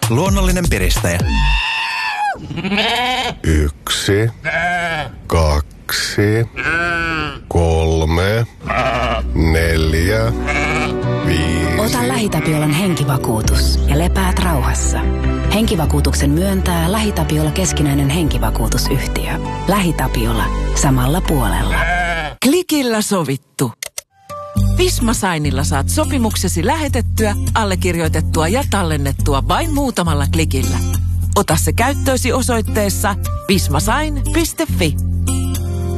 luonnollinen piristäjä. 1, 2, 3, 4, 5. Ota LähiTapiolan henkivakuutus ja lepäät rauhassa. Henkivakuutuksen myöntää LähiTapiola keskinäinen henkivakuutusyhtiö. LähiTapiola. Samalla puolella. Klikillä sovittu. Visma Signilla saat sopimuksesi lähetettyä, allekirjoitettua ja tallennettua vain muutamalla klikillä. Ota se käyttöösi osoitteessa vismasign.fi.